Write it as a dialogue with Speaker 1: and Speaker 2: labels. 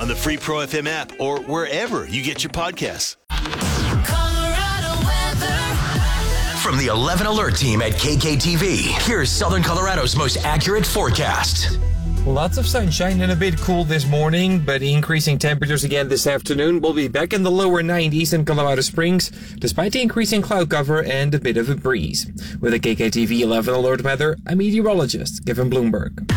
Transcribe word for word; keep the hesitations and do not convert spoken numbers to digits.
Speaker 1: on the free Pro F M app or wherever you get your podcasts.
Speaker 2: From the eleven Alert team at K K T V, here's Southern Colorado's most accurate forecast.
Speaker 3: Lots of sunshine and a bit cool this morning, but increasing temperatures again this afternoon. We'll be back in the lower nineties in Colorado Springs, despite the increasing cloud cover and a bit of a breeze. With a K K T V eleven Alert weather, I'm meteorologist Kevin Bloomberg.